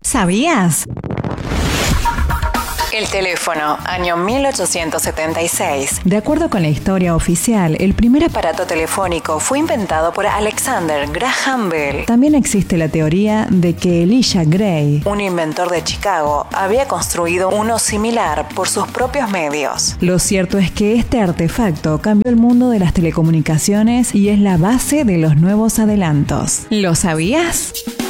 ¿Sabías? El teléfono, año 1876. De acuerdo con la historia oficial, el primer Aparato telefónico fue inventado por Alexander Graham Bell. También existe la teoría de que Elisha Gray, un inventor de Chicago, había construido uno similar por sus propios medios. Lo cierto es que este artefacto cambió el mundo de las telecomunicaciones y es la base de los nuevos adelantos. ¿Lo sabías?